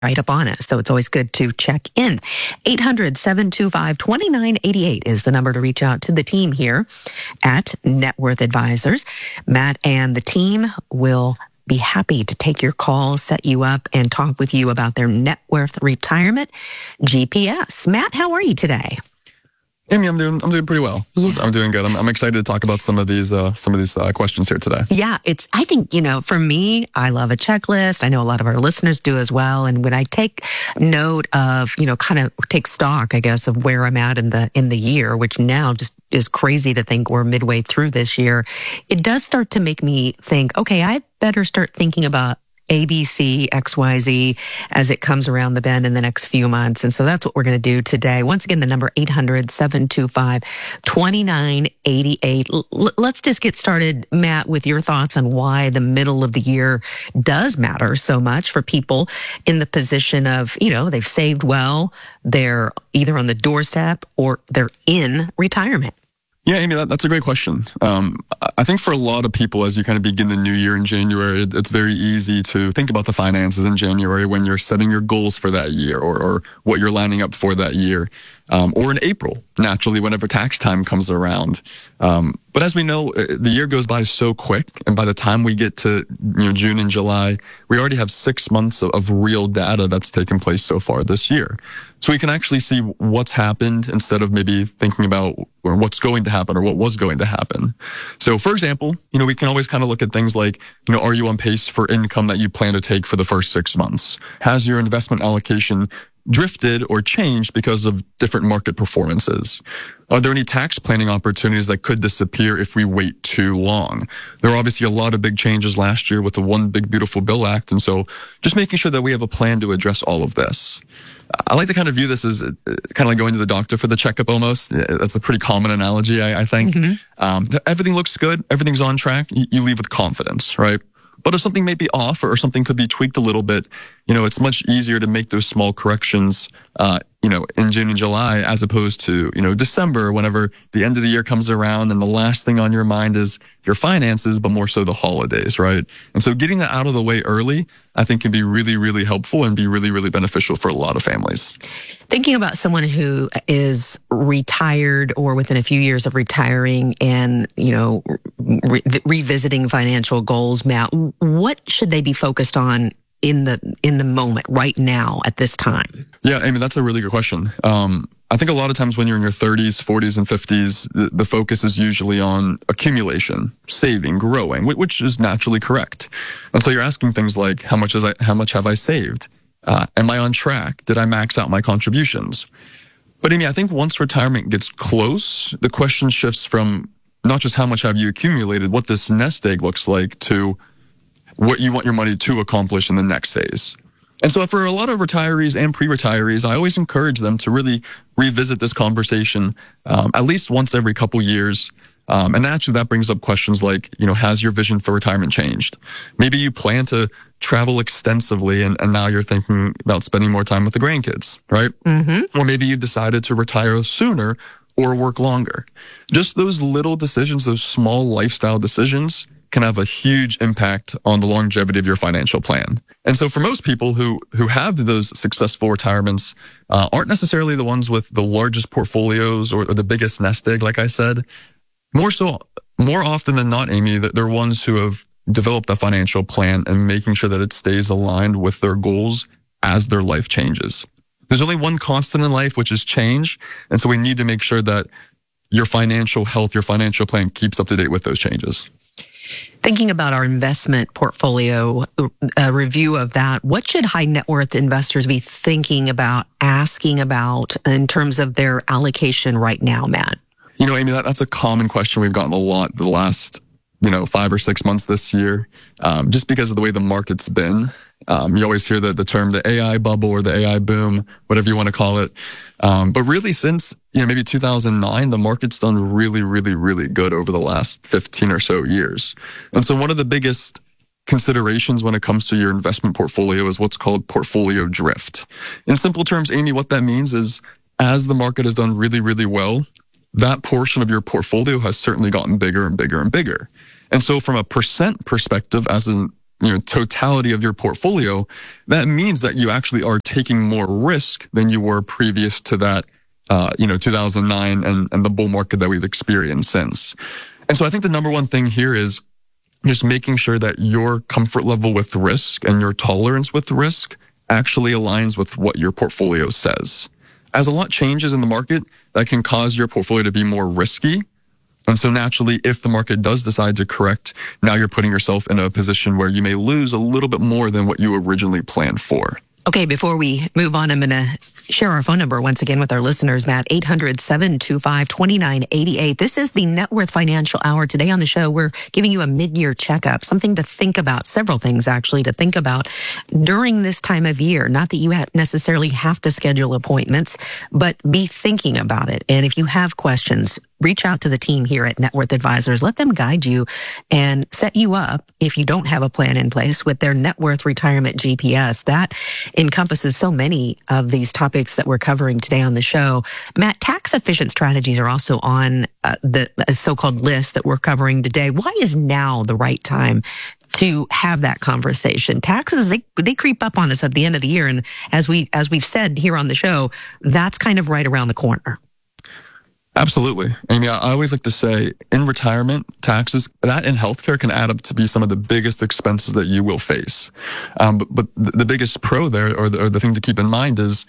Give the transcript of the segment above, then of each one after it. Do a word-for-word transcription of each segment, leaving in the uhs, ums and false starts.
right up on us. So it's always good to check in. eight hundred, seven two five, two nine eight eight is the number to reach out to the team here at Net Worth Advisors. Matt and the team will be happy to take your call, set you up, and talk with you about their net worth retirement G P S. Matt, how are you today? Amy, I'm doing I'm doing pretty well. Yeah. I'm doing good. I'm, I'm excited to talk about some of these uh, some of these uh, questions here today. Yeah, it's I think, you know, for me, I love a checklist. I know a lot of our listeners do as well. And when I take note of, you know, kind of take stock, I guess, of where I'm at in the in the year, which now just is crazy to think we're midway through this year, it does start to make me think, okay, I better start thinking about A, B, C, X, Y, Z as it comes around the bend in the next few months. And so that's what we're going to do today. Once again, the number eight hundred, seven two five, two nine eight eight. L- let's just get started, Matt, with your thoughts on why the middle of the year does matter so much for people in the position of, you know, they've saved well, they're either on the doorstep or they're in retirement. Yeah, Amy, that, that's a great question. Um, I think for a lot of people, as you kind of begin the new year in January, it's very easy to think about the finances in January when you're setting your goals for that year or, or what you're lining up for that year. Um, or in April, naturally, whenever tax time comes around. Um, but as we know, the year goes by so quick, and by the time we get to you know June and July, we already have six months of, of real data that's taken place so far this year. So we can actually see what's happened instead of maybe thinking about what's going to happen or what was going to happen. So, for example, you know we can always kind of look at things like, you know, are you on pace for income that you plan to take for the first six months? Has your investment allocation drifted or changed because of different market performances? Are there any tax planning opportunities that could disappear if we wait too long? There are obviously a lot of big changes last year with the One Big Beautiful Bill Act, and so just making sure that we have a plan to address all of this. I like to kind of view this as uh, kind of like going to the doctor for the checkup almost. That's a pretty common analogy, I, I think. Mm-hmm. Um, everything looks good. Everything's on track. You, you leave with confidence, right? But if something may be off or something could be tweaked a little bit, you know, it's much easier to make those small corrections, uh, you know, in June and July as opposed to, you know, December, whenever the end of the year comes around and the last thing on your mind is your finances, but more so the holidays, right? And so getting that out of the way early, I think can be really, really helpful and be really, really beneficial for a lot of families. Thinking about someone who is retired or within a few years of retiring and, you know, re- revisiting financial goals, Matt, what should they be focused on in the in the moment right now at this time? Yeah, Amy, that's a really good question. Um, I think a lot of times when you're in your thirties, forties, and fifties, the, the focus is usually on accumulation, saving, growing, which is naturally correct. And so you're asking things like, how much is I, how much have I saved? Uh, am I on track? Did I max out my contributions? But Amy, I think once retirement gets close, the question shifts from not just how much have you accumulated, what this nest egg looks like, to what you want your money to accomplish in the next phase. And so for a lot of retirees and pre-retirees, I always encourage them to really revisit this conversation um, at least once every couple years. Um, and actually that brings up questions like, you know, has your vision for retirement changed? Maybe you plan to travel extensively and, and now you're thinking about spending more time with the grandkids, right? Mm-hmm. Or maybe you decided to retire sooner or work longer. Just those little decisions, those small lifestyle decisions can have a huge impact on the longevity of your financial plan. And so for most people who who have those successful retirements uh, aren't necessarily the ones with the largest portfolios or, or the biggest nest egg, like I said. More so, more often than not, Amy, that they're ones who have developed a financial plan and making sure that it stays aligned with their goals as their life changes. There's only one constant in life, which is change. And so we need to make sure that your financial health, your financial plan keeps up to date with those changes. Thinking about our investment portfolio, a review of that, what should high net worth investors be thinking about, asking about in terms of their allocation right now, Matt? You know, Amy, that, that's a common question we've gotten a lot the last, you know, five or six months this year, um, just because of the way the market's been. Um, you always hear the, the term, the A I bubble or the A I boom, whatever you want to call it. Um, but really since, you know, maybe two thousand nine, the market's done really, really, really good over the last fifteen or so years. And so one of the biggest considerations when it comes to your investment portfolio is what's called portfolio drift. In simple terms, Amy, what that means is as the market has done really, really well, that portion of your portfolio has certainly gotten bigger and bigger and bigger. And so from a percent perspective, as in you know, totality of your portfolio, that means that you actually are taking more risk than you were previous to that, uh, you know, two thousand nine and, and the bull market that we've experienced since. And so I think the number one thing here is just making sure that your comfort level with risk and your tolerance with risk actually aligns with what your portfolio says. As a lot changes in the market, that can cause your portfolio to be more risky. And so naturally, if the market does decide to correct, now you're putting yourself in a position where you may lose a little bit more than what you originally planned for. Okay, before we move on, I'm going to share our phone number once again with our listeners, Matt, eight hundred, seven two five, two nine eight eight. This is the Net Worth Financial Hour. Today on the show, we're giving you a mid-year checkup, something to think about, several things actually to think about during this time of year. Not that you necessarily have to schedule appointments, but be thinking about it. And if you have questions, reach out to the team here at Net Worth Advisors. Let them guide you and set you up, if you don't have a plan in place, with their Net Worth Retirement G P S. That encompasses so many of these topics that we're covering today on the show. Matt, tax-efficient strategies are also on uh, the so-called list that we're covering today. Why is now the right time to have that conversation? Taxes, they they creep up on us at the end of the year. And as, we, as we've said here on the show, that's kind of right around the corner. Absolutely. Amy, I always like to say in retirement, taxes, that in healthcare can add up to be some of the biggest expenses that you will face. Um, but, but the biggest pro there, or the, or the thing to keep in mind is,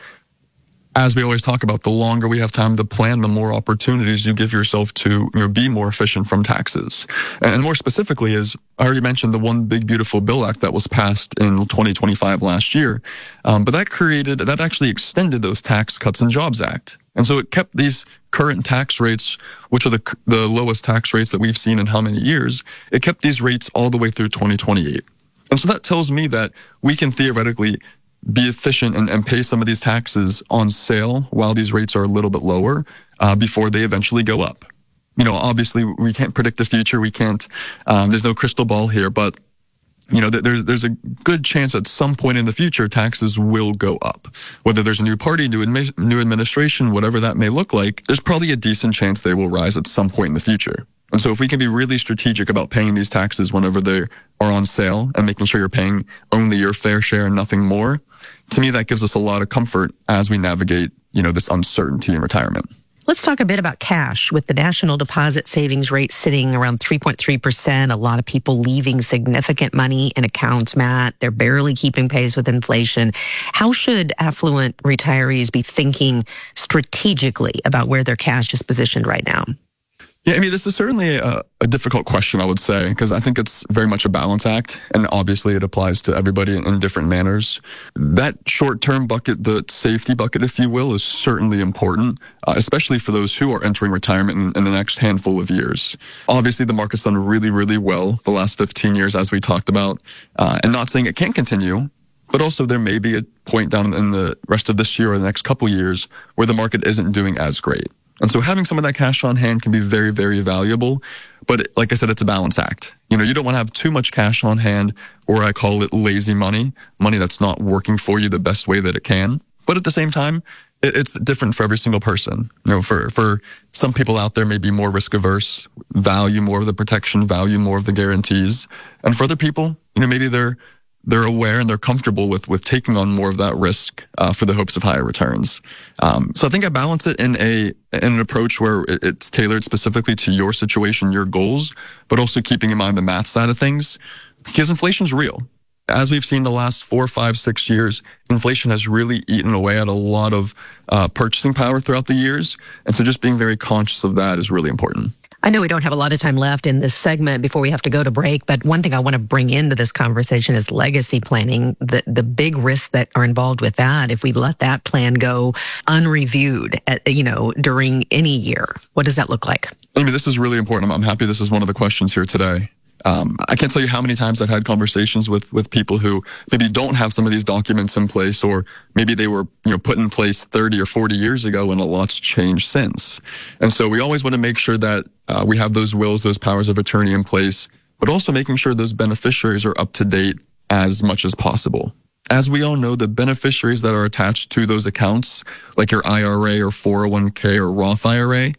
as we always talk about, the longer we have time to plan, the more opportunities you give yourself to, you know, be more efficient from taxes. And, and more specifically is, I already mentioned the One Big Beautiful Bill Act that was passed in twenty twenty-five last year. Um, but that created, that actually extended those Tax Cuts and Jobs Act. And so it kept these current tax rates, which are the, the lowest tax rates that we've seen in how many years, it kept these rates all the way through twenty twenty-eight. And so that tells me that we can theoretically be efficient and, and pay some of these taxes on sale while these rates are a little bit lower uh, before they eventually go up. You know, obviously we can't predict the future. We can't, um, there's no crystal ball here, but you know, there's there's a good chance at some point in the future taxes will go up. Whether there's a new party, new admi- new administration, whatever that may look like, there's probably a decent chance they will rise at some point in the future. And so if we can be really strategic about paying these taxes whenever they are on sale and making sure you're paying only your fair share and nothing more, to me that gives us a lot of comfort as we navigate, you know, this uncertainty in retirement. Let's talk a bit about cash. With the national deposit savings rate sitting around three point three percent, a lot of people leaving significant money in accounts, Matt. They're barely keeping pace with inflation. How should affluent retirees be thinking strategically about where their cash is positioned right now? Yeah, I mean, this is certainly a, a difficult question, I would say, because I think it's very much a balance act, and obviously it applies to everybody in, in different manners. That short-term bucket, the safety bucket, if you will, is certainly important, uh, especially for those who are entering retirement in, in the next handful of years. Obviously, the market's done really, really well the last fifteen years, as we talked about, uh, and not saying it can't continue, but also there may be a point down in the rest of this year or the next couple years where the market isn't doing as great. And so having some of that cash on hand can be very, very valuable. But like I said, it's a balance act. You know, you don't want to have too much cash on hand, or I call it lazy money, money that's not working for you the best way that it can. But at the same time, it, it's different for every single person. You know, for, for some people out there may be more risk averse, value more of the protection, value more of the guarantees. And for other people, you know, maybe they're they're aware and they're comfortable with with taking on more of that risk uh, for the hopes of higher returns. Um, so I think I balance it in a in an approach where it's tailored specifically to your situation, your goals, but also keeping in mind the math side of things, because inflation's real. As we've seen the last four, five, six years, inflation has really eaten away at a lot of uh, purchasing power throughout the years. And so just being very conscious of that is really important. I know we don't have a lot of time left in this segment before we have to go to break, but one thing I want to bring into this conversation is legacy planning, the the big risks that are involved with that. If we let that plan go unreviewed, at, you know, during any year, what does that look like? I mean, this is really important. I'm happy this is one of the questions here today. Um, I can't tell you how many times I've had conversations with, with people who maybe don't have some of these documents in place, or maybe they were, you know, put in place thirty or forty years ago and a lot's changed since. And so we always want to make sure that uh, we have those wills, those powers of attorney in place, but also making sure those beneficiaries are up to date as much as possible. As we all know, the beneficiaries that are attached to those accounts, like your I R A or four oh one k or Roth I R A,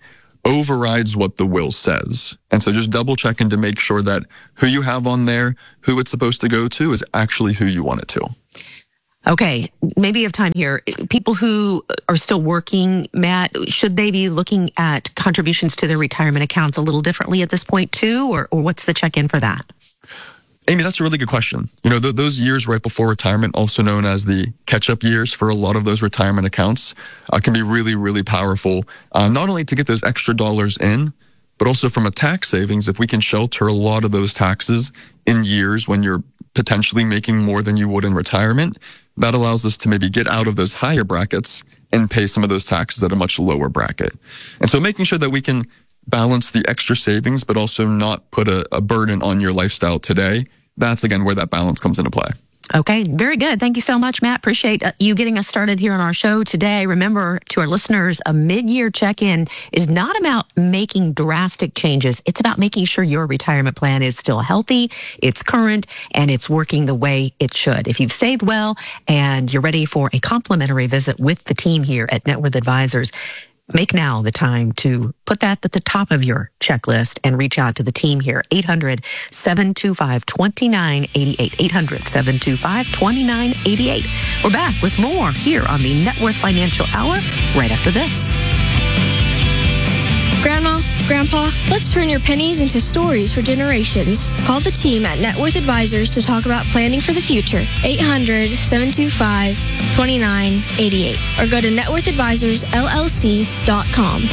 overrides what the will says. And so just double checking to make sure that who you have on there, who it's supposed to go to, is actually who you want it to. Okay, maybe you have time here. People who are still working, Matt, should they be looking at contributions to their retirement accounts a little differently at this point too, or, or what's the check-in for that? Amy, that's a really good question. You know, th- those years right before retirement, also known as the catch-up years for a lot of those retirement accounts, uh, can be really, really powerful, uh, not only to get those extra dollars in, but also from a tax savings. If we can shelter a lot of those taxes in years when you're potentially making more than you would in retirement, that allows us to maybe get out of those higher brackets and pay some of those taxes at a much lower bracket. And so making sure that we can balance the extra savings, but also not put a, a burden on your lifestyle today, that's again where that balance comes into play. Okay, very good. Thank you so much, Matt. Appreciate uh, you getting us started here on our show today. Remember, to our listeners, a mid-year check-in is not about making drastic changes. It's about making sure your retirement plan is still healthy, it's current, and it's working the way it should. If you've saved well and you're ready for a complimentary visit with the team here at Net Worth Advisors, make now the time to put that at the top of your checklist and reach out to the team here. eight hundred, seven two five, two nine eight eight. eight hundred, seven two five, two nine eight eight. We're back with more here on the Net Worth Financial Hour right after this. Grandma, Grandpa, let's turn your pennies into stories for generations. Call the team at Net Worth Advisors to talk about planning for the future. eight hundred, seven two five, two nine eight eight. Or go to net worth advisors L L C dot com.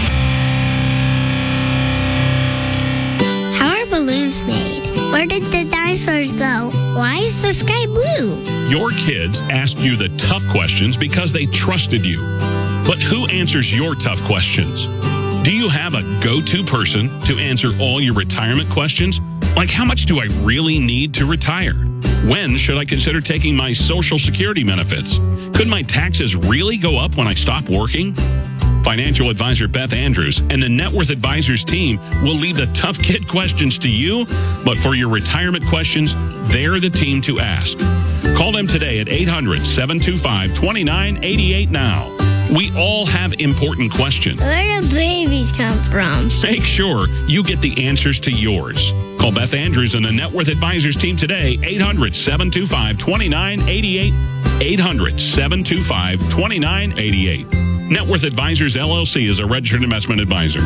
How are balloons made? Where did the dinosaurs go? Why is the sky blue? Your kids asked you the tough questions because they trusted you. But who answers your tough questions? Do you have a go-to person to answer all your retirement questions? Like, how much do I really need to retire? When should I consider taking my Social Security benefits? Could my taxes really go up when I stop working? Financial advisor Beth Andrews and the Net Worth Advisors team will leave the tough kid questions to you, but for your retirement questions, they're the team to ask. Call them today at eight hundred, seven two five, two nine eight eight now. We all have important questions. Where do babies come from? Make sure you get the answers to yours. Call Beth Andrews and the Net Worth Advisors team today, eight hundred, seven two five, two nine eight eight, eight hundred, seven two five, two nine eight eight. Net Worth Advisors, L L C is a registered investment advisor.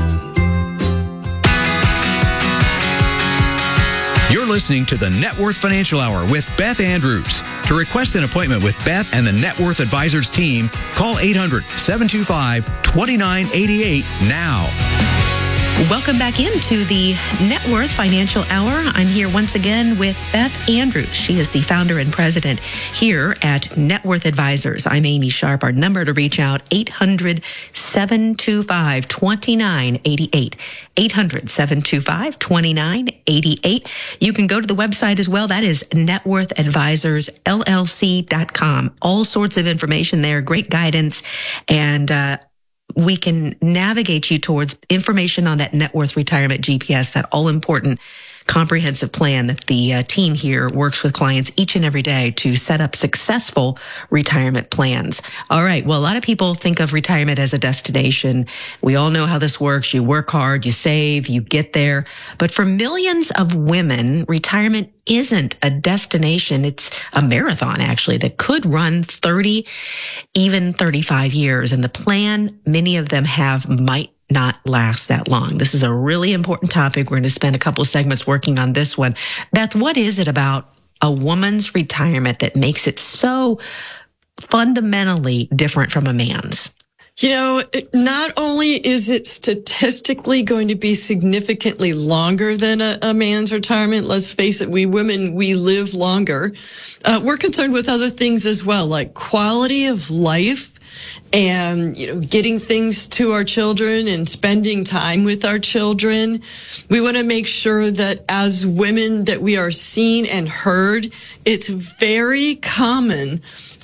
You're listening to the Net Worth Financial Hour with Beth Andrews. To request an appointment with Beth and the Net Worth Advisors team, call eight hundred, seven two five, two nine eight eight now. Welcome back into the Net Worth Financial Hour. I'm here once again with Beth Andrews. She is the founder and president here at Net Worth Advisors. I'm Amy Sharp. Our number to reach out, eight hundred, seven two five, two nine eight eight. eight hundred, seven two five, two nine eight eight. You can go to the website as well. That is net worth advisors L L C dot com. All sorts of information there, great guidance, and uh we can navigate you towards information on that Net Worth Retirement G P S, that all-important comprehensive plan that the uh, team here works with clients each and every day to set up successful retirement plans. All right. Well, a lot of people think of retirement as a destination. We all know how this works. You work hard, you save, you get there. But for millions of women, retirement isn't a destination. It's a marathon, actually, that could run thirty, even thirty-five years. And the plan many of them have might not last that long. This is a really important topic. We're going to spend a couple of segments working on this one. Beth, what is it about a woman's retirement that makes it so fundamentally different from a man's? You know, not only is it statistically going to be significantly longer than a, a man's retirement, let's face it, we women, we live longer. Uh, we're concerned with other things as well, like quality of life and, you know, getting things to our children and spending time with our children. We want to make sure that as women that we are seen and heard. It's very common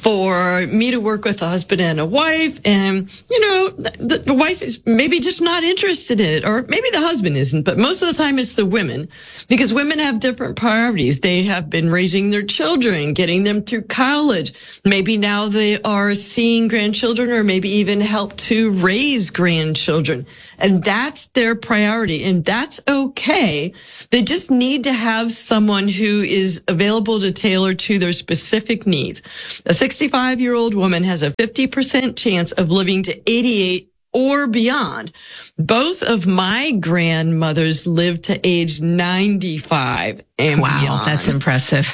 for me to work with a husband and a wife. And, you know, the, the wife is maybe just not interested in it, or maybe the husband isn't, but most of the time it's the women, because women have different priorities. They have been raising their children, getting them through college. Maybe now they are seeing grandchildren, or maybe even help to raise grandchildren. And that's their priority. And that's okay. They just need to have someone who is available to tailor to their specific needs. A sixty-five-year-old woman has a fifty percent chance of living to eighty-eight or beyond. Both of my grandmothers lived to age ninety-five and wow, beyond. That's impressive.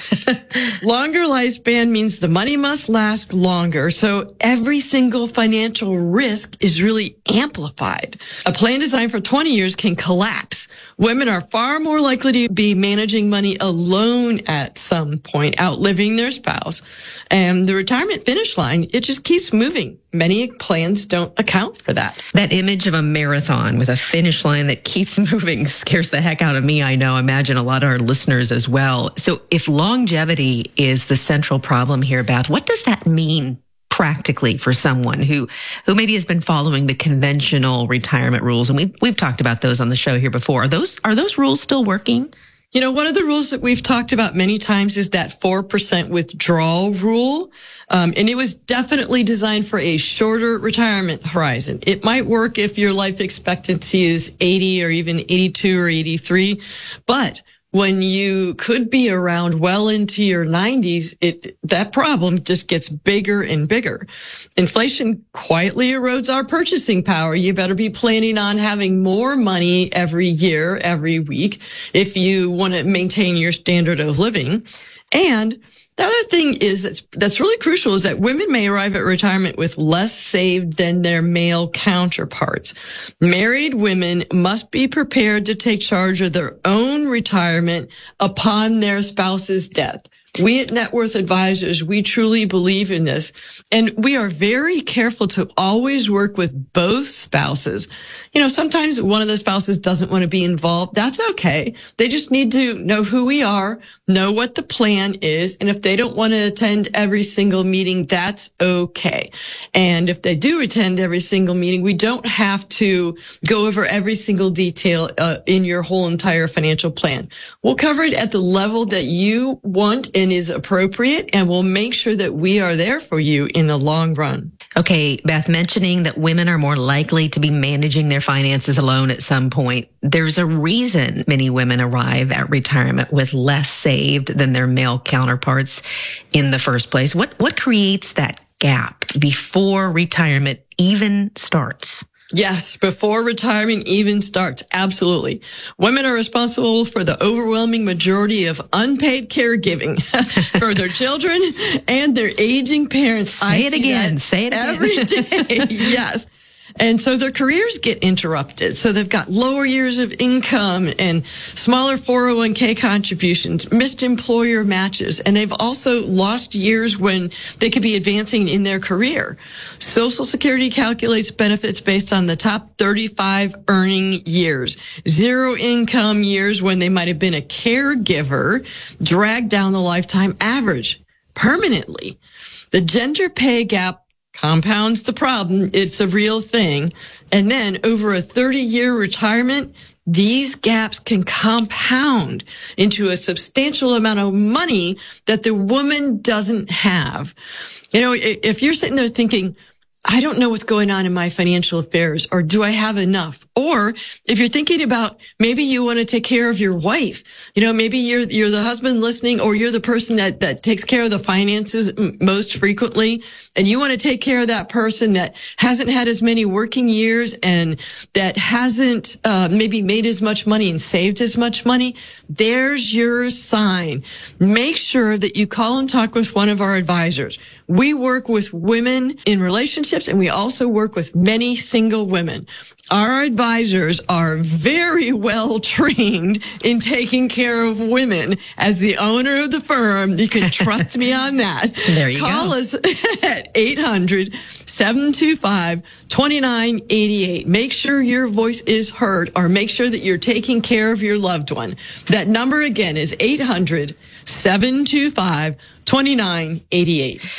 Longer lifespan means the money must last longer, so every single financial risk is really amplified. A plan designed for twenty years can collapse. Women are far more likely to be managing money alone at some point, outliving their spouse. And the retirement finish line, it just keeps moving. Many plans don't account for that. That image of a marathon with a finish line that keeps moving scares the heck out of me. I know, imagine a lot of our listeners as well. So if longevity is the central problem here, Beth, what does that mean practically for someone who, who maybe has been following the conventional retirement rules? And we've, we've talked about those on the show here before. Are those, are those rules still working? You know, one of the rules that we've talked about many times is that four percent withdrawal rule. Um, and it was definitely designed for a shorter retirement horizon. It might work if your life expectancy is eighty or even eighty-two or eighty-three. But when you could be around well into your nineties, it, that problem just gets bigger and bigger. Inflation quietly erodes our purchasing power. You better be planning on having more money every year, every week, if you want to maintain your standard of living. And the other thing is that's, that's really crucial is that women may arrive at retirement with less saved than their male counterparts. Married women must be prepared to take charge of their own retirement upon their spouse's death. We at Net Worth Advisors, we truly believe in this, and we are very careful to always work with both spouses. You know, sometimes one of the spouses doesn't want to be involved. That's okay. They just need to know who we are, know what the plan is, and if they don't want to attend every single meeting, that's okay. And if they do attend every single meeting, we don't have to go over every single detail uh, in your whole entire financial plan. We'll cover it at the level that you want and is appropriate, and we'll make sure that we are there for you in the long run. Okay, Beth, mentioning that women are more likely to be managing their finances alone at some point. There's a reason many women arrive at retirement with less saved than their male counterparts in the first place. What, what creates that gap before retirement even starts? Yes, before retirement even starts. Absolutely. Women are responsible for the overwhelming majority of unpaid caregiving for their children and their aging parents. Say I it see again. that Say it every again. day. Yes. And so their careers get interrupted. So they've got lower years of income and smaller four oh one k contributions, missed employer matches, and they've also lost years when they could be advancing in their career. Social Security calculates benefits based on the top thirty-five earning years. Zero income years when they might have been a caregiver drag down the lifetime average permanently. The gender pay gap compounds the problem. It's a real thing. And then over a thirty-year retirement, these gaps can compound into a substantial amount of money that the woman doesn't have. You know, if you're sitting there thinking, I don't know what's going on in my financial affairs, or do I have enough? Or if you're thinking about maybe you want to take care of your wife, you know, maybe you're, you're the husband listening, or you're the person that, that takes care of the finances most frequently, and you want to take care of that person that hasn't had as many working years and that hasn't uh, maybe made as much money and saved as much money. There's your sign. Make sure that you call and talk with one of our advisors. We work with women in relationships, and we also work with many single women. Our advisors are very well trained in taking care of women. As the owner of the firm, you can trust me on that. There you Call go. us at eight hundred, seven two five, two nine eight eight. Make sure your voice is heard, or make sure that you're taking care of your loved one. That number again is eight hundred, seven two five, two nine eight eight.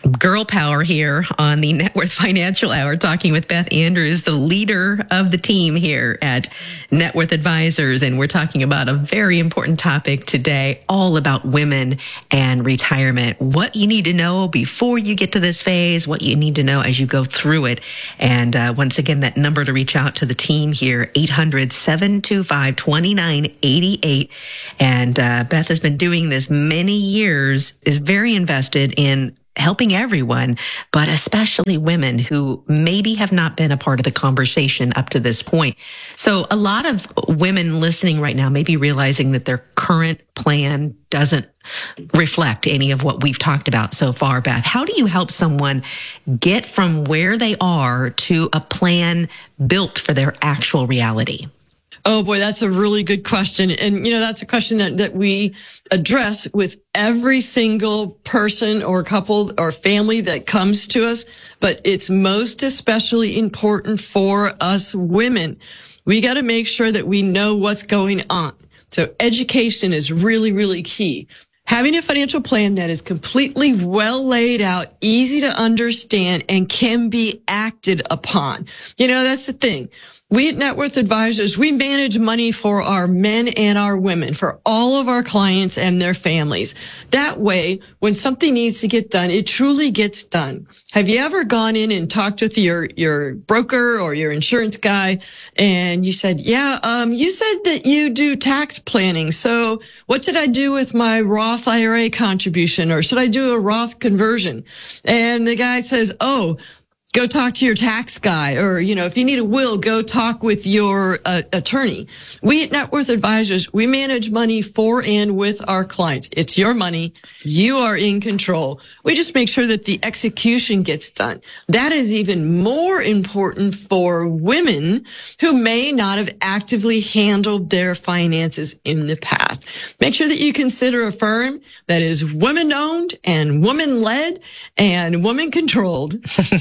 Girl power here on the Net Worth Financial Hour, talking with Beth Andrews, the leader of the team here at Net Worth Advisors. And we're talking about a very important topic today, all about women and retirement. What you need to know before you get to this phase, what you need to know as you go through it. And uh, once again, that number to reach out to the team here, eight hundred, seven two five, two nine eight eight. And uh, Beth has been doing this many years, is very invested in helping everyone, but especially women who maybe have not been a part of the conversation up to this point. So a lot of women listening right now may be realizing that their current plan doesn't reflect any of what we've talked about so far. Beth, how do you help someone get from where they are to a plan built for their actual reality? Oh boy, that's a really good question. And, you know, that's a question that, that we address with every single person or couple or family that comes to us. But it's most especially important for us women. We got to make sure that we know what's going on. So education is really, really key. Having a financial plan that is completely well laid out, easy to understand, and can be acted upon. You know, that's the thing. We at Net Worth Advisors, we manage money for our men and our women, for all of our clients and their families. That way, when something needs to get done, it truly gets done. Have you ever gone in and talked with your, your broker or your insurance guy and you said, yeah, um, you said that you do tax planning. So what should I do with my Roth I R A contribution, or should I do a Roth conversion? And the guy says, oh, go talk to your tax guy, or, you know, if you need a will, go talk with your uh, attorney. We at Net Worth Advisors, we manage money for and with our clients. It's your money. You are in control. We just make sure that the execution gets done. That is even more important for women who may not have actively handled their finances in the past. Make sure that you consider a firm that is women-owned and woman-led and woman-controlled.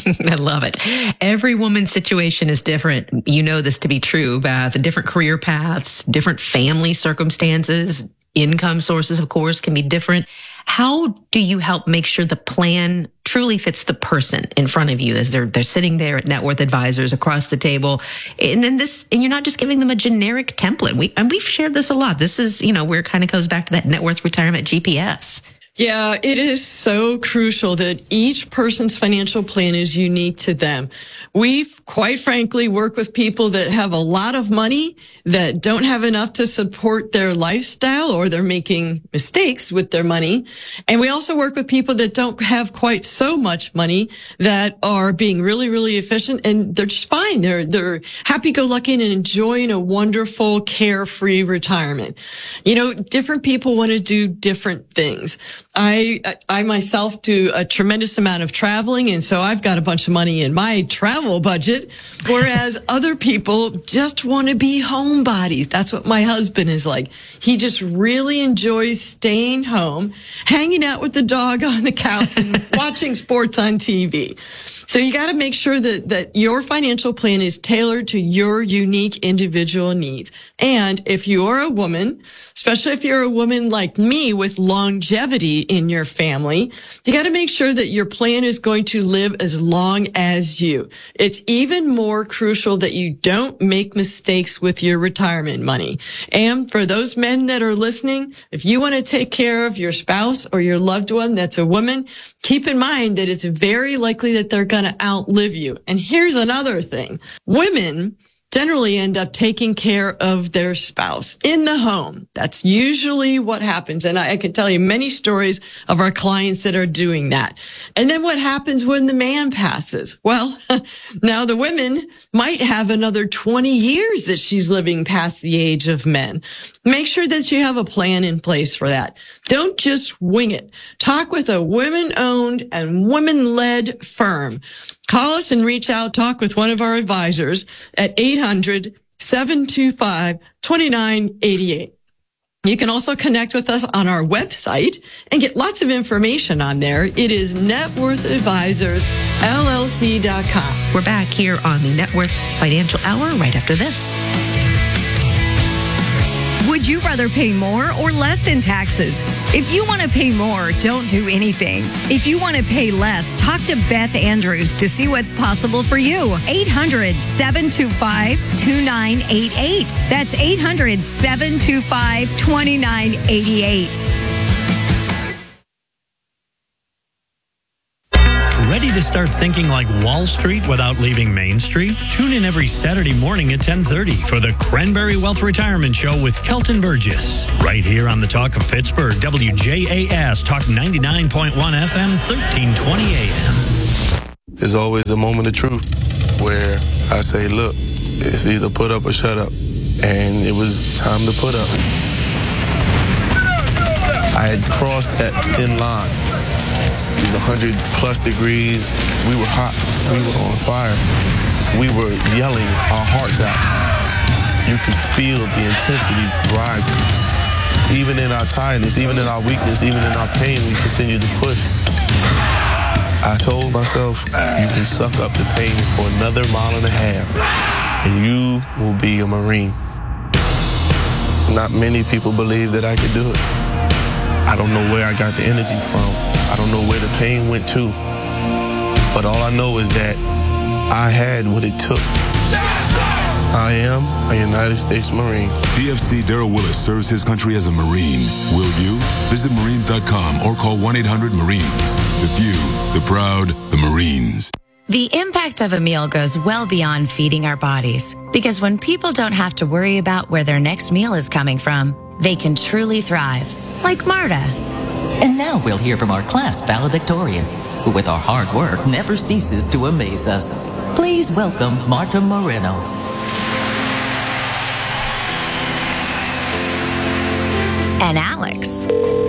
I love it. Every woman's situation is different. You know this to be true, Beth. Different career paths, different family circumstances, income sources, of course, can be different. How do you help make sure the plan truly fits the person in front of you as they're they're sitting there at Net Worth Advisors across the table? And then this, and you're not just giving them a generic template. We and we've shared this a lot. This is, you know, where it kind of goes back to that Net Worth Retirement G P S. Yeah, it is so crucial that each person's financial plan is unique to them. We, quite frankly, work with people that have a lot of money that don't have enough to support their lifestyle, or they're making mistakes with their money. And we also work with people that don't have quite so much money, that are being really, really efficient, and they're just fine. They're, they're happy-go-lucky and enjoying a wonderful, carefree retirement. You know, different people want to do different things. I, I myself do a tremendous amount of traveling, and so I've got a bunch of money in my travel budget, whereas other people just want to be homebodies. That's what my husband is like. He just really enjoys staying home, hanging out with the dog on the couch and watching sports on T V. So you got to make sure that, that your financial plan is tailored to your unique individual needs. And if you are a woman, especially if you're a woman like me with longevity in your family, you got to make sure that your plan is going to live as long as you. It's even more crucial that you don't make mistakes with your retirement money. And for those men that are listening, if you want to take care of your spouse or your loved one that's a woman, keep in mind that it's very likely that they're going to outlive you. And here's another thing. Women generally end up taking care of their spouse in the home. That's usually what happens. And I, I can tell you many stories of our clients that are doing that. And then what happens when the man passes? Well, now the women might have another twenty years that she's living past the age of men. Make sure that you have a plan in place for that. Don't just wing it. Talk with a women-owned and women-led firm. Call us and reach out, talk with one of our advisors at eight hundred, seven two five, two nine eight eight. You can also connect with us on our website and get lots of information on there. It is net worth advisors L L C dot com. We're back here on the Net Worth Financial Hour right after this. Would you rather pay more or less in taxes? If you want to pay more, don't do anything. If you want to pay less, talk to Beth Andrews to see what's possible for you. eight hundred, seven two five, two nine eight eight. That's eight hundred, seven two five, two nine eight eight. Ready to start thinking like Wall Street without leaving Main Street? Tune in every Saturday morning at ten thirty for the Cranberry Wealth Retirement Show with Kelton Burgess. Right here on the Talk of Pittsburgh, W J A S, Talk ninety-nine point one F M, thirteen twenty A M. There's always a moment of truth where I say, look, it's either put up or shut up. And it was time to put up. I had crossed that thin line. It was one hundred plus degrees. We were hot. We were on fire. We were yelling our hearts out. You could feel the intensity rising. Even in our tiredness, even in our weakness, even in our pain, we continued to push. I told myself, you can suck up the pain for another mile and a half, and you will be a Marine. Not many people believe that I could do it. I don't know where I got the energy from. I don't know where the pain went to. But all I know is that I had what it took. I am a United States Marine. D F C Darrell Willis serves his country as a Marine. Will you? Visit Marines dot com or call one eight hundred Marines. The few, the proud, the Marines. The impact of a meal goes well beyond feeding our bodies. Because when people don't have to worry about where their next meal is coming from, they can truly thrive. Like Marta. And now we'll hear from our class valedictorian, who with our hard work never ceases to amaze us. Please welcome Marta Moreno. And Alex.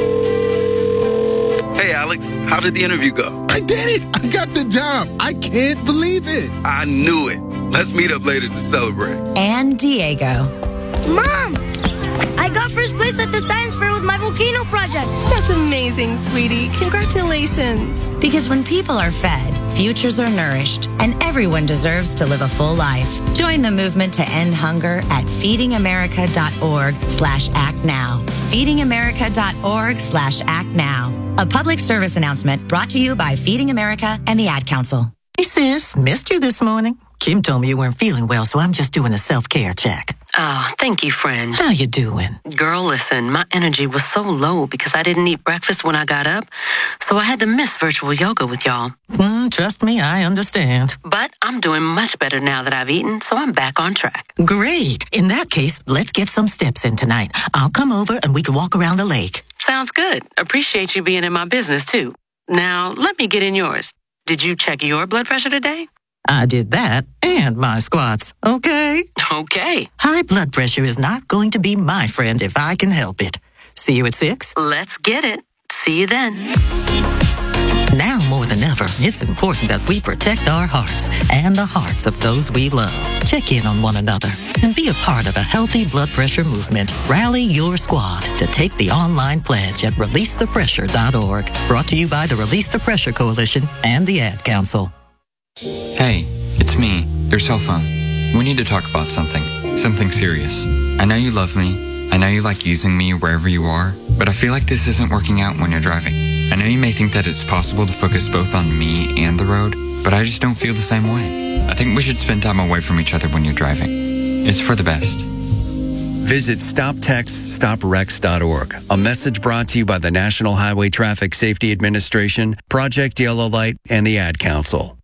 Hey, Alex, how did the interview go? I did it! I got the job! I can't believe it! I knew it. Let's meet up later to celebrate. And Diego. Mom! I got first place at the science fair with my volcano project. That's amazing, sweetie. Congratulations. Because when people are fed, futures are nourished, and everyone deserves to live a full life. Join the movement to end hunger at feedingamerica.org slash act now. feedingamerica.org slash act now. A public service announcement brought to you by Feeding America and the Ad Council. Hey, sis, missed you this morning. Kim told me you weren't feeling well, so I'm just doing a self-care check. Oh, thank you, friend. How you doing? Girl, listen, my energy was so low because I didn't eat breakfast when I got up, so I had to miss virtual yoga with y'all. Mm, trust me, I understand. But I'm doing much better now that I've eaten, so I'm back on track. Great. In that case, let's get some steps in tonight. I'll come over and we can walk around the lake. Sounds good. Appreciate you being in my business, too. Now, let me get in yours. Did you check your blood pressure today? I did that and my squats, okay? Okay. High blood pressure is not going to be my friend if I can help it. See you at six? Let's get it. See you then. Now more than ever, it's important that we protect our hearts and the hearts of those we love. Check in on one another and be a part of a healthy blood pressure movement. Rally your squad to take the online pledge at release the pressure dot org. Brought to you by the Release the Pressure Coalition and the Ad Council. Hey, it's me, your cell phone. We need to talk about something, something serious. I know you love me. I know you like using me wherever you are, but I feel like this isn't working out when you're driving. I know you may think that it's possible to focus both on me and the road, but I just don't feel the same way. I think we should spend time away from each other when you're driving. It's for the best. Visit stop text stop wrecks dot org. A message brought to you by the National Highway Traffic Safety Administration, Project Yellow Light, and the Ad Council.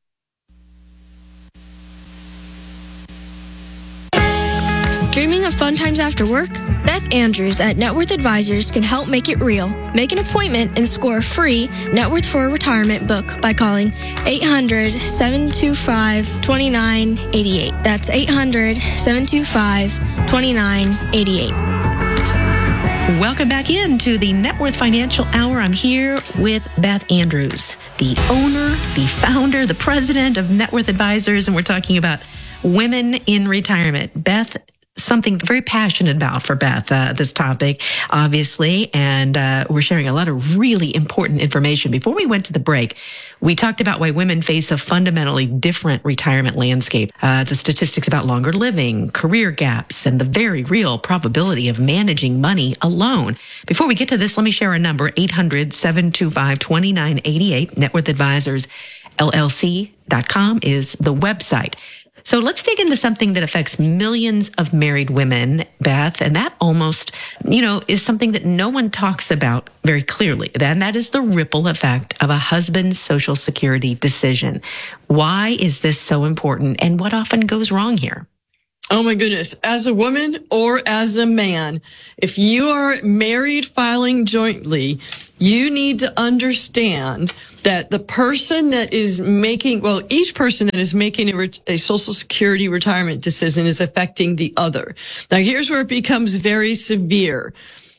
Dreaming of fun times after work? Beth Andrews at Net Worth Advisors can help make it real. Make an appointment and score a free Net Worth for Retirement book by calling eight hundred, seven two five, two nine eight eight. That's eight hundred, seven two five, two nine eight eight. Welcome back into the Net Worth Financial Hour. I'm here with Beth Andrews, the owner, the founder, the president of Net Worth Advisors, and we're talking about women in retirement. Beth, something very passionate about for Beth, uh, this topic, obviously. And uh, we're sharing a lot of really important information. Before we went to the break, we talked about why women face a fundamentally different retirement landscape, uh, the statistics about longer living, career gaps, and the very real probability of managing money alone. Before we get to this, let me share a number, eight hundred, seven two five, two nine eight eight. Net Worth Advisors L L C dot com is the website. So let's dig into something that affects millions of married women, Beth, and that almost, you know, is something that no one talks about very clearly. And that is the ripple effect of a husband's Social Security decision. Why is this so important, and what often goes wrong here? Oh my goodness. As a woman or as a man, if you are married filing jointly, you need to understand that the person that is making, well, each person that is making a, re- a Social Security retirement decision is affecting the other. Now, here's where it becomes very severe.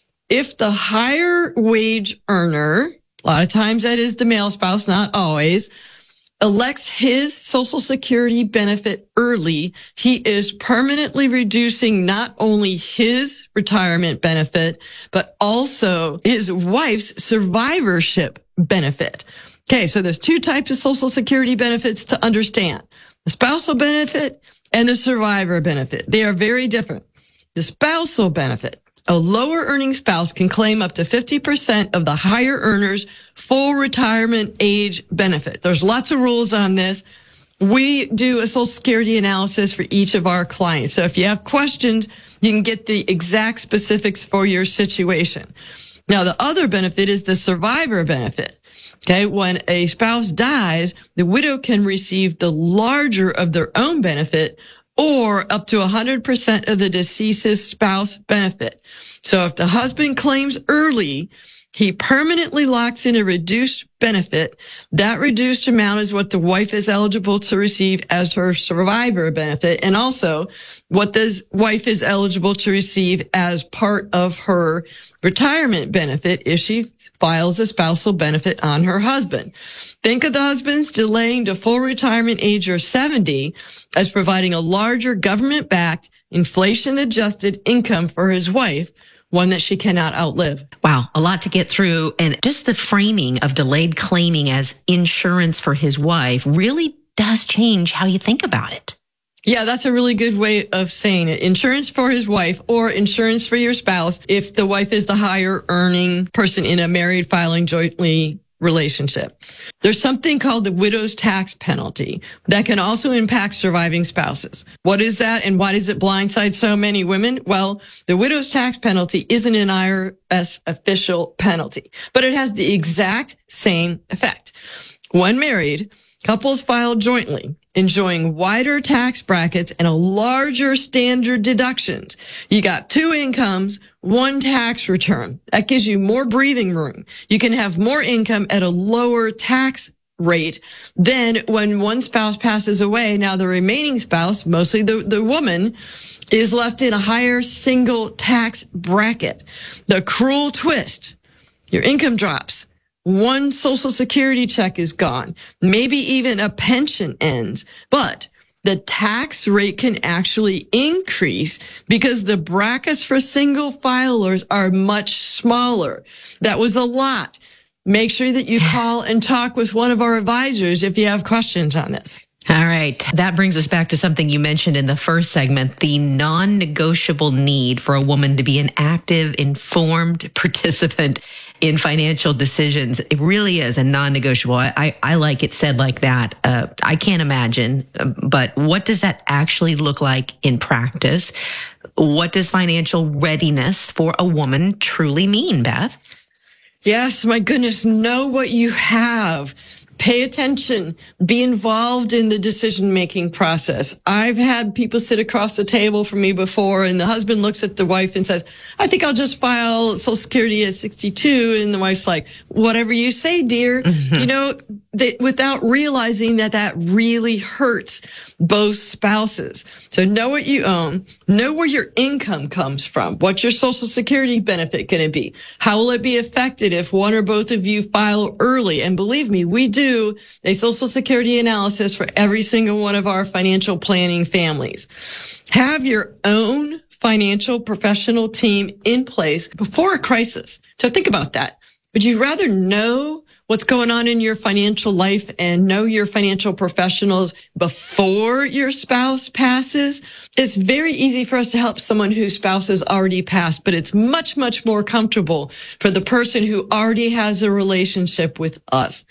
If the higher wage earner, a lot of times that is the male spouse, not always, elects his Social Security benefit early, he is permanently reducing not only his retirement benefit, but also his wife's survivorship benefit. Okay, so there's two types of Social Security benefits to understand. The spousal benefit and the survivor benefit. They are very different. The spousal benefit, a lower earning spouse can claim up to fifty percent of the higher earner's full retirement age benefit. There's lots of rules on this. We do a Social Security analysis for each of our clients. So if you have questions, you can get the exact specifics for your situation. Now, the other benefit is the survivor benefit. Okay, when a spouse dies, the widow can receive the larger of their own benefit or up to one hundred percent of the deceased's spouse benefit. So if the husband claims early, he permanently locks in a reduced benefit. That reduced amount is what the wife is eligible to receive as her survivor benefit, and also what the wife is eligible to receive as part of her retirement benefit if she files a spousal benefit on her husband. Think of the husband's delaying to full retirement age or seventy as providing a larger government-backed, inflation-adjusted income for his wife, one that she cannot outlive. Wow, a lot to get through. And just the framing of delayed claiming as insurance for his wife really does change how you think about it. Yeah, that's a really good way of saying it. Insurance for his wife or insurance for your spouse if the wife is the higher earning person in a married filing jointly relationship. There's something called the widow's tax penalty that can also impact surviving spouses. What is that, and why does it blindside so many women? Well, the widow's tax penalty isn't an I R S official penalty, but it has the exact same effect. When married, couples file jointly, enjoying wider tax brackets and a larger standard deductions. You got two incomes, one tax return. That gives you more breathing room. You can have more income at a lower tax rate than when one spouse passes away. Now the remaining spouse, mostly the, the woman, is left in a higher single tax bracket. The cruel twist, your income drops. One Social Security check is gone. Maybe even a pension ends. But the tax rate can actually increase because the brackets for single filers are much smaller. That was a lot. Make sure that you call and talk with one of our advisors if you have questions on this. All right. That brings us back to something you mentioned in the first segment, the non-negotiable need for a woman to be an active, informed participant in financial decisions. It really is a non-negotiable. I, I, I like it said like that. Uh, I can't imagine, but what does that actually look like in practice? What does financial readiness for a woman truly mean, Beth? Yes, my goodness, know what you have. Pay attention. Be involved in the decision-making process. I've had people sit across the table from me before, and the husband looks at the wife and says, I think I'll just file Social Security at sixty-two. And the wife's like, whatever you say, dear. Mm-hmm. You know, they, without realizing that that really hurts both spouses. So know what you own. Know where your income comes from. What's your Social Security benefit going to be? How will it be affected if one or both of you file early? And believe me, we do a Social Security analysis for every single one of our financial planning families. Have your own financial professional team in place before a crisis. So think about that. Would you rather know what's going on in your financial life and know your financial professionals before your spouse passes? It's very easy for us to help someone whose spouse has already passed, but it's much, much more comfortable for the person who already has a relationship with us.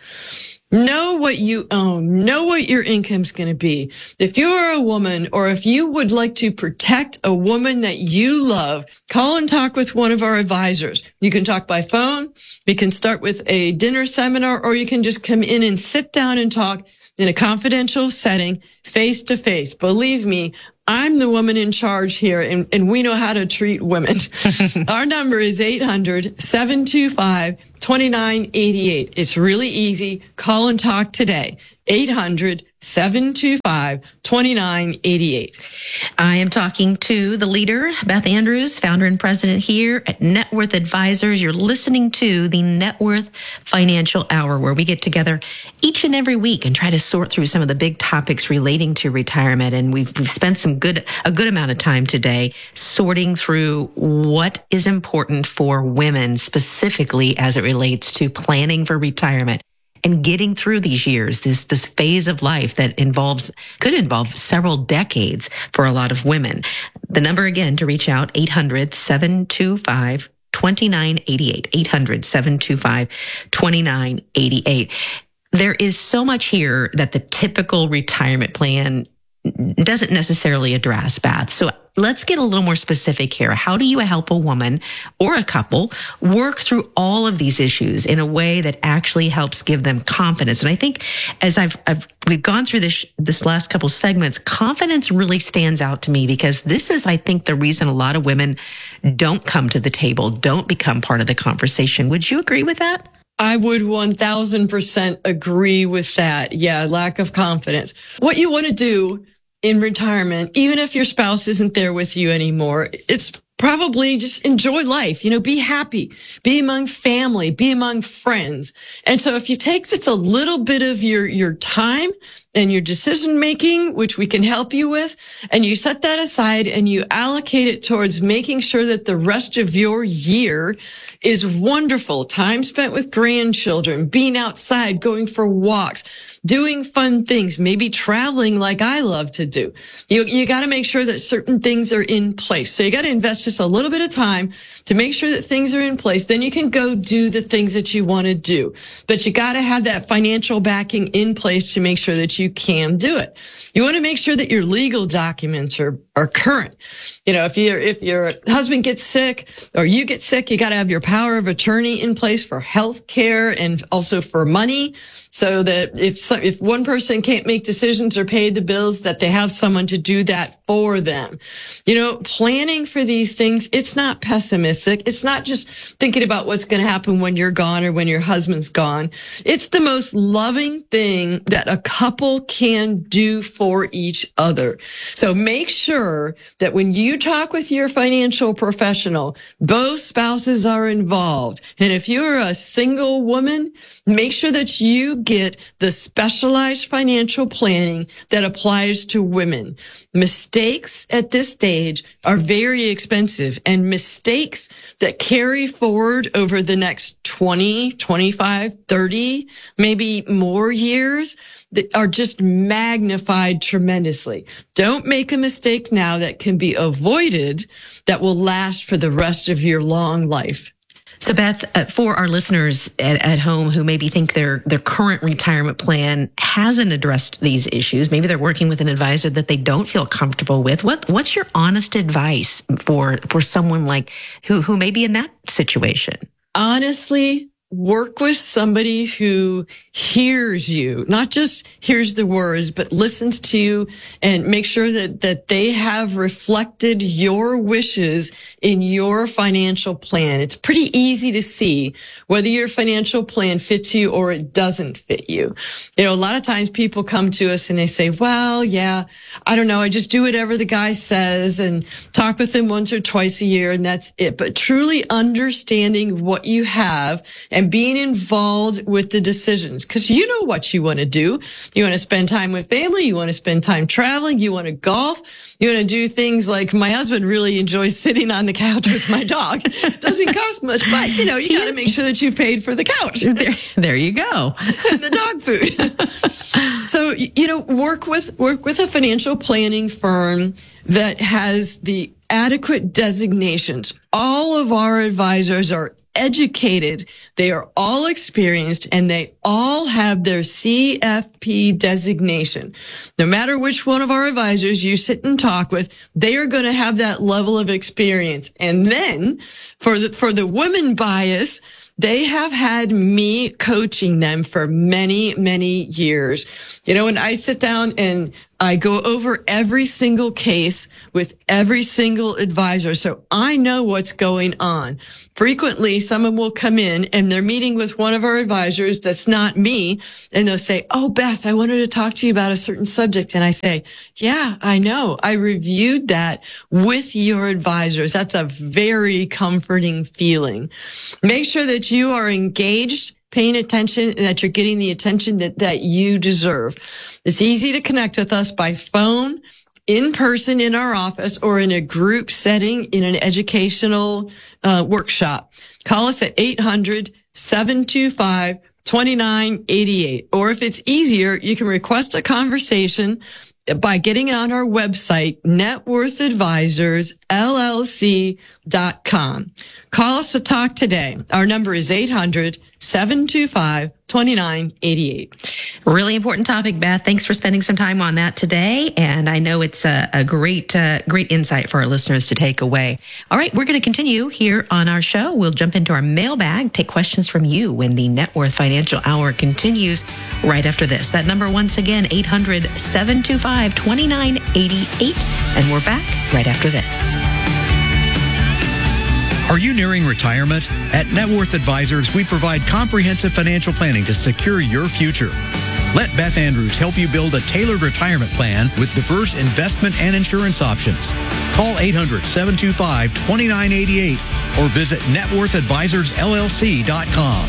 Know what you own. Know what your income's going to be. If you're a woman, or if you would like to protect a woman that you love, call and talk with one of our advisors. You can talk by phone. We can start with a dinner seminar, or you can just come in and sit down and talk in a confidential setting, face to face. Believe me, I'm the woman in charge here, and, and we know how to treat women. Our number is eight hundred, seven two five, two nine eight eight. It's really easy. Call and talk today. eight hundred, seven two five, two nine eight eight. I am talking to the leader, Beth Andrews, founder and president here at Net Worth Advisors. You're listening to the Net Worth Financial Hour, where we get together each and every week and try to sort through some of the big topics relating to retirement. And we've, we've spent some good, a good amount of time today sorting through what is important for women specifically as it relates to planning for retirement and getting through these years, this, this phase of life that involves, could involve several decades for a lot of women. The number again to reach out, eight hundred, seven two five, two nine eight eight, eight hundred, seven two five, two nine eight eight. There is so much here that the typical retirement plan doesn't necessarily address, Beth. So let's get a little more specific here. How do you help a woman or a couple work through all of these issues in a way that actually helps give them confidence? And I think as I've, I've we've gone through this this last couple segments, confidence really stands out to me, because this is, I think, the reason a lot of women don't come to the table, don't become part of the conversation. Would you agree with that? I would one thousand percent agree with that. Yeah, lack of confidence. What you want to do in retirement, even if your spouse isn't there with you anymore, it's probably just enjoy life, you know, be happy, be among family, be among friends. And so if you take just a little bit of your, your time and your decision making, which we can help you with, and you set that aside and you allocate it towards making sure that the rest of your year is wonderful. Time spent with grandchildren, being outside, going for walks, doing fun things, maybe traveling like I love to do. You, you got to make sure that certain things are in place. So you got to invest just a little bit of time to make sure that things are in place. Then you can go do the things that you want to do. But you got to have that financial backing in place to make sure that you can do it. You want to make sure that your legal documents are, are current. You know, if your, if your husband gets sick or you get sick, you got to have your power of attorney in place for health care and also for money, so that if some, if one person can't make decisions or pay the bills, that they have someone to do that for them. You know, planning for these things, it's not pessimistic. It's not just thinking about what's going to happen when you're gone or when your husband's gone. It's the most loving thing that a couple can do for each other. So make sure that when you talk with your financial professional, both spouses are involved. And if you're a single woman, make sure that you get the specialized financial planning that applies to women. Mistakes at this stage are very expensive, and mistakes that carry forward over the next twenty, twenty-five, thirty, maybe more years that are just magnified tremendously. Don't make a mistake now that can be avoided that will last for the rest of your long life. So Beth, uh, for our listeners at, at home who maybe think their their current retirement plan hasn't addressed these issues, maybe they're working with an advisor that they don't feel comfortable with, what what's your honest advice for for someone like who who may be in that situation? Honestly, work with somebody who hears you, not just hears the words, but listens to you, and make sure that, that they have reflected your wishes in your financial plan. It's pretty easy to see whether your financial plan fits you or it doesn't fit you. You know, a lot of times people come to us and they say, well, yeah, I don't know. I just do whatever the guy says and talk talk with them once or twice a year and that's it. But truly understanding what you have and being involved with the decisions. Cause you know what you want to do. You want to spend time with family. You want to spend time traveling. You want to golf. You want to do things like my husband really enjoys sitting on the couch with my dog. Doesn't cost much, but you know, you got to make sure that you've paid for the couch. There, there you go. And the dog food. So, you know, work with, work with a financial planning firm that has the adequate designations. All of our advisors are educated. They are all experienced and they all have their C F P designation. No matter which one of our advisors you sit and talk with, they are going to have that level of experience. And then for the, for the women bias, they have had me coaching them for many, many years. You know, when I sit down and I go over every single case with every single advisor, so I know what's going on. Frequently, someone will come in and they're meeting with one of our advisors that's not me, and they'll say, "Oh, Beth, I wanted to talk to you about a certain subject." And I say, "Yeah, I know. I reviewed that with your advisors." That's a very comforting feeling. Make sure that you are engaged, paying attention, and that you're getting the attention that, that you deserve. It's easy to connect with us by phone, in person in our office, or in a group setting in an educational uh, workshop. Call us at eight hundred, seven two five, two nine eight eight. Or if it's easier, you can request a conversation by getting on our website, net worth advisors L L C dot com. Call us to talk today. Our number is eight hundred, seven two five, two nine eight eight. Really important topic, Beth. Thanks for spending some time on that today. And I know it's a, a great, uh, great insight for our listeners to take away. All right, we're going to continue here on our show. We'll jump into our mailbag, take questions from you when the Net Worth Financial Hour continues right after this. That number, once again, eight hundred, seven two five, two nine eight eight. And we're back right after this. Are you nearing retirement? At Net Worth Advisors, we provide comprehensive financial planning to secure your future. Let Beth Andrews help you build a tailored retirement plan with diverse investment and insurance options. Call eight hundred, seven two five, two nine eight eight or visit net worth advisors L L C dot com.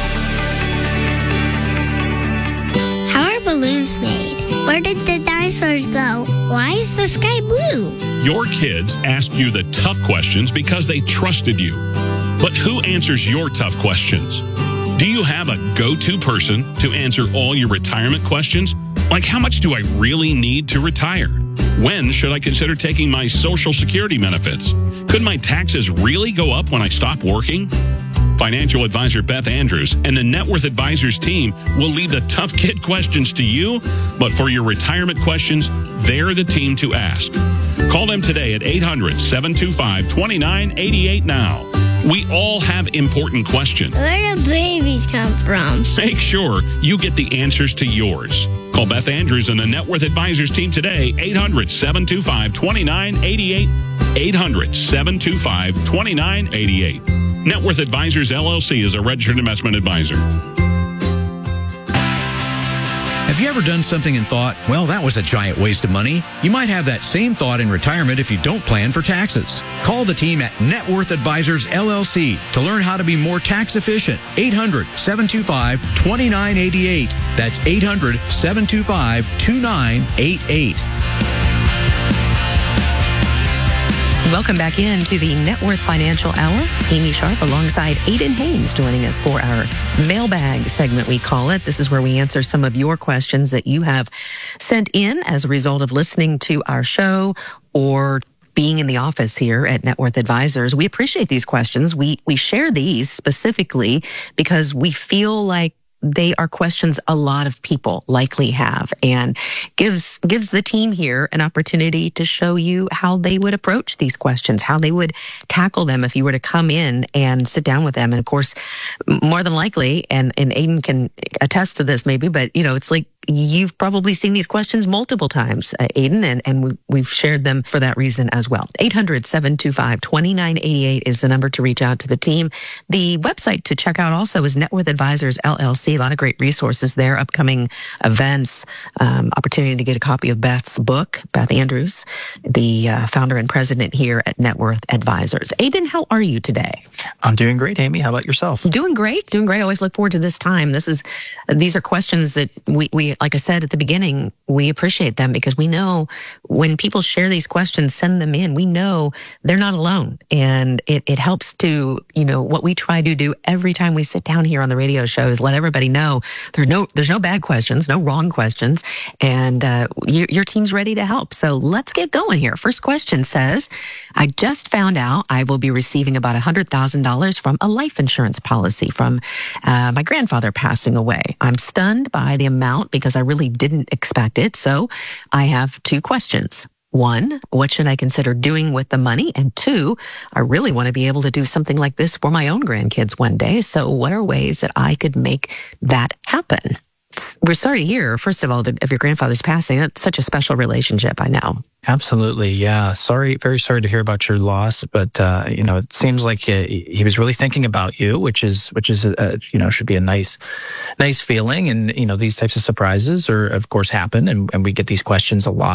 How are balloons made? Where did the dinosaurs go? Why is the sky blue? Your kids ask you the tough questions because they trusted you. But who answers your tough questions? Do you have a go-to person to answer all your retirement questions? Like, how much do I really need to retire? When should I consider taking my Social Security benefits? Could my taxes really go up when I stop working? Financial advisor Beth Andrews and the Net Worth Advisors team will leave the tough kid questions to you, but for your retirement questions, they're the team to ask. Call them today at eight hundred, seven two five, two nine eight eight now. We all have important questions. Where do babies come from? Make sure you get the answers to yours. Call Beth Andrews and the Net Worth Advisors team today, eight hundred, seven two five, two nine eight eight, eight hundred, seven two five, two nine eight eight. Net Worth Advisors, L L C is a registered investment advisor. Have you ever done something and thought, well, that was a giant waste of money? You might have that same thought in retirement if you don't plan for taxes. Call the team at Net Worth Advisors, L L C to learn how to be more tax efficient. eight hundred, seven two five, two nine eight eight. That's eight hundred, seven two five, two nine eight eight. Welcome back into the Net Worth Financial Hour. Amy Sharp alongside Aiden Haynes joining us for our mailbag segment, we call it. This is where we answer some of your questions that you have sent in as a result of listening to our show or being in the office here at Net Worth Advisors. We appreciate these questions. We we share these specifically because we feel like they are questions a lot of people likely have, and gives gives the team here an opportunity to show you how they would approach these questions, how they would tackle them if you were to come in and sit down with them. And of course, more than likely, and, and Aiden can attest to this maybe, but you know, it's like you've probably seen these questions multiple times, uh, Aiden, and, and we, we've shared them for that reason as well. eight hundred, seven two five, two nine eight eight is the number to reach out to the team. The website to check out also is Net Worth Advisors L L C. A lot of great resources there, upcoming events, um, opportunity to get a copy of Beth's book, Beth Andrews, the uh, founder and president here at Net Worth Advisors. Aiden, how are you today? I'm doing great, Amy. How about yourself? Doing great, doing great. I always look forward to this time. This is, these are questions that we, we, like I said at the beginning, we appreciate them because we know when people share these questions, send them in, we know they're not alone. And it, it helps to, you know, what we try to do every time we sit down here on the radio show is let everybody know there's no, there's no bad questions, no wrong questions. And uh, your, your team's ready to help. So let's get going here. First question says, I just found out I will be receiving about one hundred thousand dollars from a life insurance policy from uh, my grandfather passing away. I'm stunned by the amount because I really didn't expect it. So I have two questions. One, what should I consider doing with the money? And two, I really want to be able to do something like this for my own grandkids one day. So what are ways that I could make that happen? We're sorry to hear, first of all, that of your grandfather's passing. That's such a special relationship, I know. Absolutely, yeah. Sorry, very sorry to hear about your loss, but uh, you know, it seems like he, he was really thinking about you, which is which is a, you know should be a nice, nice feeling. And you know, these types of surprises are, of course, happen, and, and we get these questions a lot.